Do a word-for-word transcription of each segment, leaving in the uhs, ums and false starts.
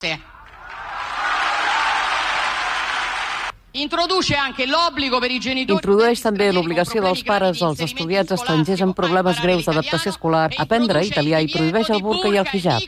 Introdueix també l'obligació dels pares dels estudiants estrangers amb problemes greus d'adaptació escolar a aprendre italià i prohibeix el burca i el hijab.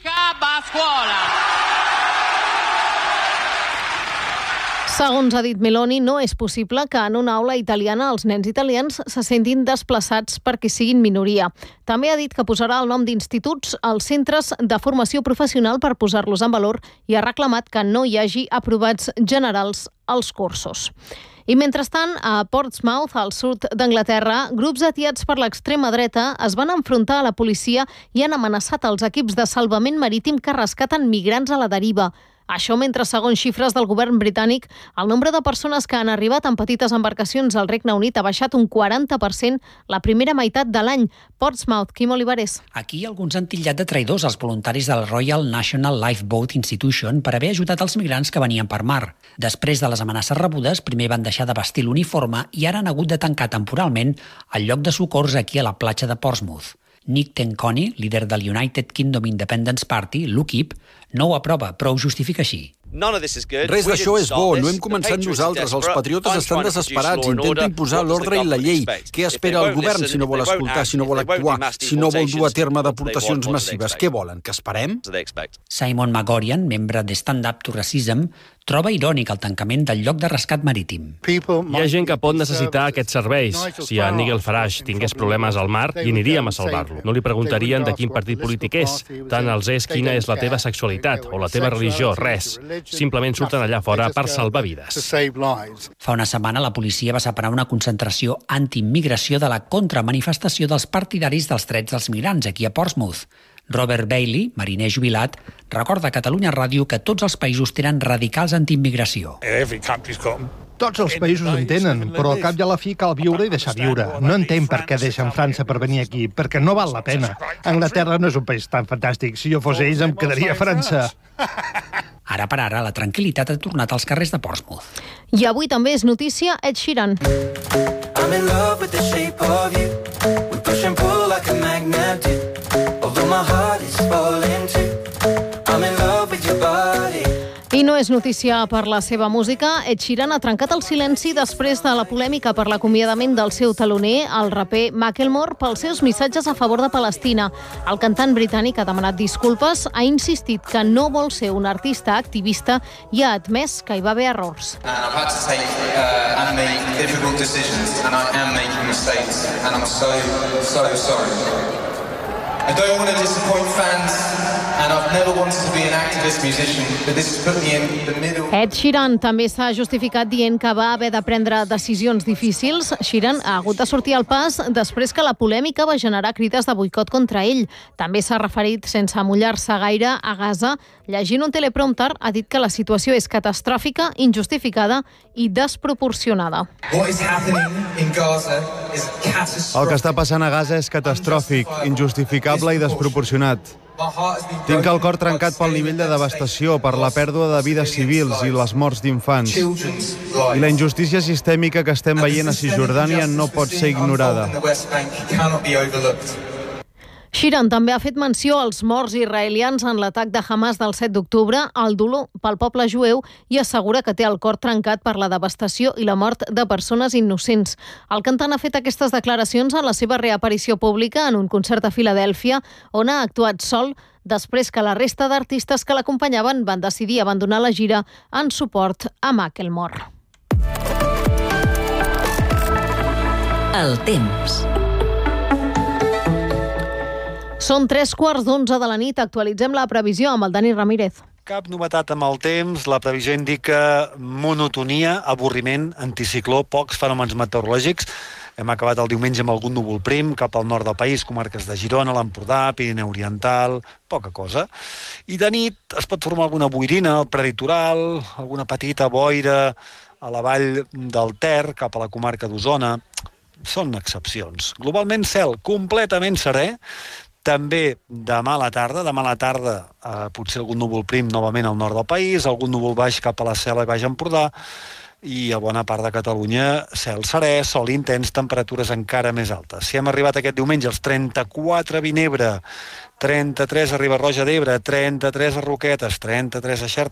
Segons ha dit Meloni, no és possible que en una aula italiana els nens italians se sentin desplaçats perquè siguin minoria. També ha dit que posarà el nom d'instituts als centres de formació professional per posar-los en valor i ha reclamat que no hi hagi aprovats generals als cursos. I mentrestant, a Portsmouth, al sud d'Anglaterra, grups atiats per l'extrema dreta es van enfrontar a la policia i han amenaçat els equips de salvament marítim que rescaten migrants a la deriva. Això mentre, segons xifres del govern britànic, el nombre de persones que han arribat en petites embarcacions al Regne Unit ha baixat un quaranta per cent la primera meitat de l'any. Portsmouth, Quim Olivares. Aquí alguns han titllat de traïdors els voluntaris del Royal National Lifeboat Institution per haver ajudat els migrants que venien per mar. Després de les amenaces rebudes, primer van deixar de vestir l'uniforme i ara han hagut de tancar temporalment el lloc de socors aquí a la platja de Portsmouth. Nick Tenconi, líder del United Kingdom Independence Party, l'U KIP, no ho aprova, però ho justifica així. Res d'això és bo, no hem començat nosaltres. Els patriotes estan desesperats, intenten imposar l'ordre i la llei. Què espera el govern si no vol escoltar, si no vol actuar, si no vol dur a terme deportacions massives? Què volen, que esperem? Simon Magorian, membre de Stand Up to Racism, troba irònic el tancament del lloc de rescat marítim. Hi ha gent que pot necessitar aquests serveis. Si en Nigel Farage tingués problemes al mar, hi aniríem a salvar-lo. No li preguntarien de quin partit polític és. Tant els és quina és la teva sexualitat o la teva religió, res. Simplement surten allà fora per salvar vides. Fa una setmana la policia va separar una concentració anti-immigració de la contramanifestació dels partidaris dels drets dels migrants aquí a Portsmouth. Robert Bailey, mariner jubilat, recorda a Catalunya Ràdio que tots els països tenen radicals anti-immigració. Tots els països en tenen, però al cap i a la fi cal viure i deixar viure. No entenc per què deixen França per venir aquí, perquè no val la pena. Anglaterra no és un país tan fantàstic. Si jo fos ells, em quedaria a França. Ara per ara, la tranquil·litat ha tornat als carrers de Portsmouth. I avui també és notícia Ed Sheeran. I'm in love with the shape of you. We push and pull like a magnet do. Although my heart is falling too. I'm in love with your body. I no és notícia per la seva música. Ed Sheeran ha trencat el silenci després de la polèmica per l'acomiadament del seu taloner, el raper Macklemore, pels seus missatges a favor de Palestina. El cantant britànic ha demanat disculpes, ha insistit que no vol ser un artista activista i ha admès que hi va haver errors. I've had to take uh, and make difficult decisions, and I am making mistakes, and I'm so, so sorry. I don't want to disappoint fans, and I've never wanted to be an activist musician, but this has put me in the middle. Ed Sheeran també s'ha justificat dient que va haver de prendre decisions difícils. Sheeran ha hagut de sortir al pas després que la polèmica va generar crides de boicot contra ell. També s'ha referit, sense amollar-se gaire, a Gaza. Llegint un teleprompter, ha dit que la situació és catastròfica, injustificada i desproporcionada. What is happening in Gaza is catastrophic. El que està passant a Gaza és catastròfic, injustificable i desproporcionat. Tinc el cor trencat pel nivell de devastació, per la pèrdua de vides civils i les morts d'infants. I la injustícia sistèmica que estem veient a Cisjordània no pot ser ignorada. Sheeran també ha fet menció als morts israelians en l'atac de Hamas del set d'octubre, el dolor pel poble jueu, i assegura que té el cor trencat per la devastació i la mort de persones innocents. El cantant ha fet aquestes declaracions en la seva reaparició pública en un concert a Filadèlfia, on ha actuat sol després que la resta d'artistes que l'acompanyaven van decidir abandonar la gira en suport a Macklemore. El temps. Són tres quarts d'onze de la nit. Actualitzem la previsió amb el Dani Ramírez. Cap novetat amb el temps. La previsió indica monotonia, avorriment, anticicló, pocs fenòmens meteorològics. Hem acabat el diumenge amb algun núvol prim cap al nord del país, comarques de Girona, l'Empordà, Pirineu Oriental, poca cosa. I de nit es pot formar alguna boirina al preditoral, alguna petita boira a la vall del Ter, cap a la comarca d'Osona. Són excepcions. Globalment cel completament serè. També demà a la tarda, demà a la tarda eh, potser algun núvol prim novament al nord del país, algun núvol baix cap a la Selva i Baix Empordà, i a bona part de Catalunya cel serè, sol intens, temperatures encara més altes. Si hem arribat aquest diumenge als trenta-quatre a Vinebre, trenta-tres a Riba-roja d'Ebre, trenta-tres a Roquetes, trenta-tres a Xerta,